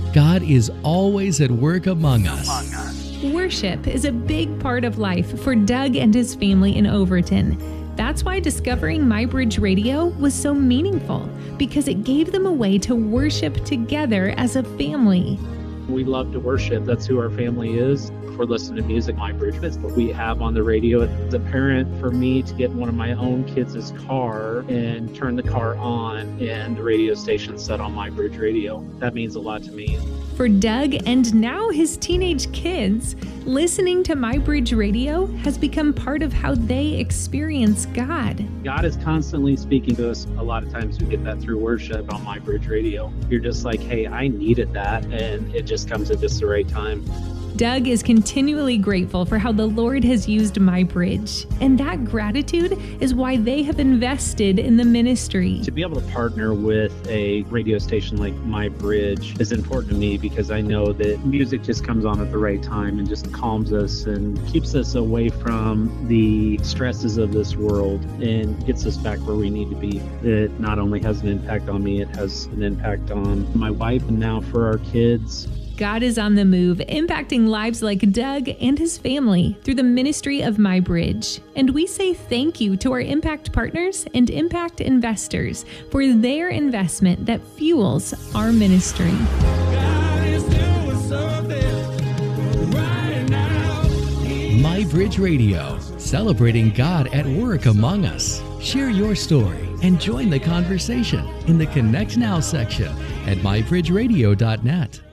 God is always at work among us. Worship is a big part of life for Doug and his family in Overton. That's why discovering MyBridge Radio was so meaningful, because it gave them a way to worship together as a family. We love to worship. That's who our family is. We're listening to music, MyBridge. It's what we have on the radio. As a parent, for me to get one of my own kids' car and turn the car on and the radio station set on MyBridge Radio, that means a lot to me. For Doug and now his teenage kids, listening to MyBridge Radio has become part of how they experience God. God is constantly speaking to us. A lot of times we get that through worship on MyBridge Radio. You're just like, hey, I needed that, and it just comes at just the right time. Doug is continually grateful for how the Lord has used MyBridge, and that gratitude is why they have invested in the ministry. To be able to partner with a radio station like MyBridge is important to me, because I know that music just comes on at the right time and just calms us and keeps us away from the stresses of this world and gets us back where we need to be. It not only has an impact on me, it has an impact on my wife and now for our kids. God is on the move, impacting lives like Doug and his family through the ministry of MyBridge. And we say thank you to our impact partners and impact investors for their investment that fuels our ministry. God is doing something right now. MyBridge Radio, celebrating God at work among us. Share your story and join the conversation in the Connect Now section at mybridgeradio.net.